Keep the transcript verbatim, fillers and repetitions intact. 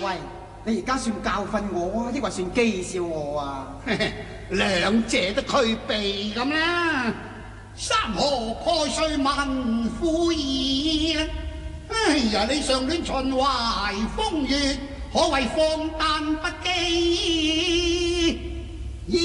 喂，你而家算教訓我啊，抑或算譏笑我啊？ 兩者都俱備咁啦。山河破碎文庫言，哎呀！你上戀秦淮風月，可謂荒誕不羈。